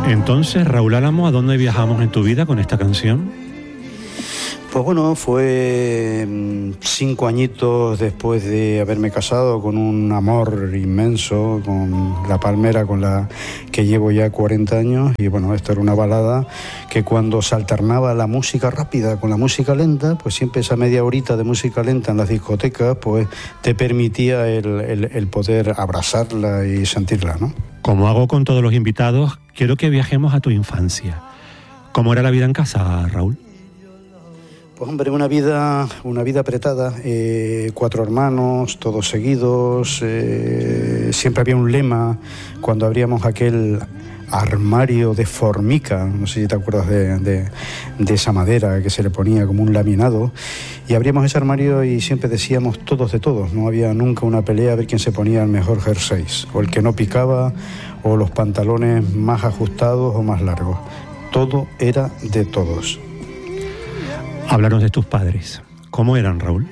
Entonces, Raúl Álamo, ¿a dónde viajamos en tu vida con esta canción? Pues bueno, fue 5 añitos después de haberme casado con un amor inmenso, con la palmera con la que llevo ya 40 años. Y bueno, esto era una balada que cuando se alternaba la música rápida con la música lenta, pues siempre esa media horita de música lenta en las discotecas, pues te permitía el poder abrazarla y sentirla, ¿no? Como hago con todos los invitados, quiero que viajemos a tu infancia. ¿Cómo era la vida en casa, Raúl? Pues hombre, una vida apretada, 4 hermanos, todos seguidos, siempre había un lema cuando abríamos aquel armario de formica, no sé si te acuerdas de esa madera que se le ponía como un laminado, y abríamos ese armario y siempre decíamos todos de todos, no había nunca una pelea a ver quién se ponía el mejor jersey, o el que no picaba, o los pantalones más ajustados o más largos, todo era de todos. Háblanos de tus padres. ¿Cómo eran, Raúl?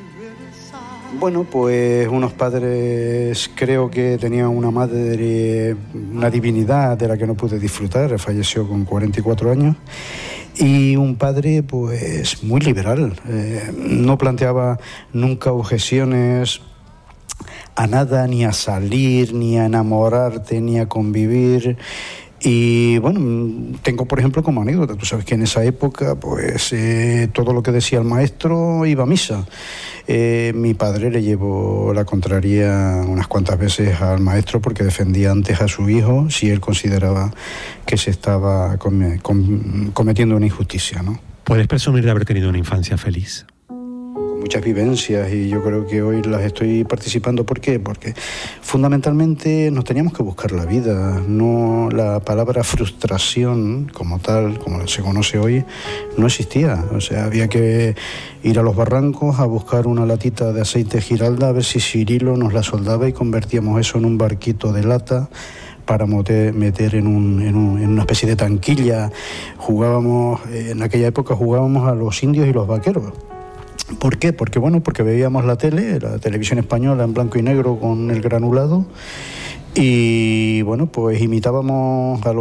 Bueno, pues unos padres, creo que tenían una madre, una divinidad de la que no pude disfrutar, falleció con 44 años, y un padre pues muy liberal, no planteaba nunca objeciones a nada, ni a salir, ni a enamorarte, ni a convivir. Y bueno, tengo por ejemplo como anécdota, tú sabes que en esa época pues todo lo que decía el maestro iba a misa. Mi padre le llevó la contraria unas cuantas veces al maestro porque defendía antes a su hijo si él consideraba que se estaba cometiendo una injusticia, ¿no? ¿Puedes presumir de haber tenido una infancia feliz? Muchas vivencias, y yo creo que hoy las estoy participando. ¿Por qué? Porque fundamentalmente nos teníamos que buscar la vida, no la palabra frustración como tal, como se conoce hoy, no existía. O sea, había que ir a los barrancos a buscar una latita de aceite Giralda a ver si Cirilo nos la soldaba y convertíamos eso en un barquito de lata para meter en una especie de tanquilla. En aquella época jugábamos a los indios y los vaqueros. ¿Por qué? Porque veíamos la televisión española en blanco y negro con el granulado, y bueno, pues imitábamos a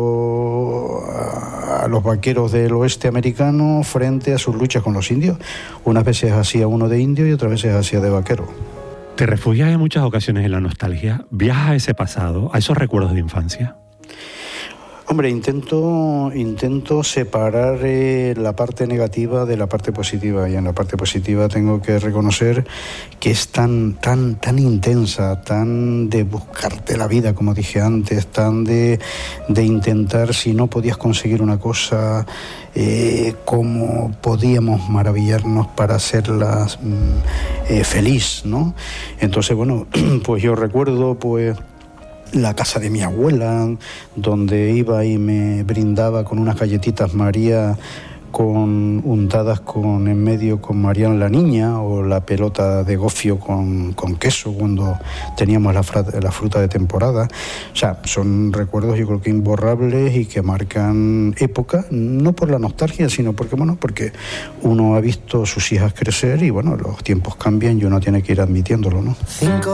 los vaqueros del oeste americano frente a sus luchas con los indios. Unas veces hacía uno de indio y otras veces hacía de vaquero. ¿Te refugias en muchas ocasiones en la nostalgia? ¿Viajas a ese pasado, a esos recuerdos de infancia? Hombre, intento separar la parte negativa de la parte positiva, y en la parte positiva tengo que reconocer que es tan intensa, tan de buscarte la vida, como dije antes, tan de intentar, si no podías conseguir una cosa, cómo podíamos maravillarnos para hacerla feliz, ¿no? Entonces, bueno, pues yo recuerdo, pues, la casa de mi abuela, donde iba y me brindaba con unas galletitas María untadas en medio con Mariana la niña, o la pelota de gofio con queso cuando teníamos la fruta de temporada. O sea, son recuerdos yo creo que imborrables y que marcan época, no por la nostalgia, sino porque uno ha visto sus hijas crecer y bueno, los tiempos cambian y uno tiene que ir admitiéndolo, ¿no?